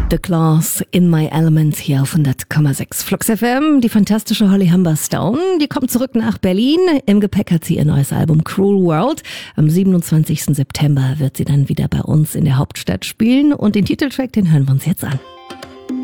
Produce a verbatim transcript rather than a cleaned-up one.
The Claws in My Element hier auf hundert Komma sechs Flux F M. Die fantastische Holly Humberstone, die kommt zurück nach Berlin. Im Gepäck hat sie ihr neues Album Cruel World. Am siebenundzwanzigsten September wird sie dann wieder bei uns in der Hauptstadt spielen und den Titeltrack, den hören wir uns jetzt an.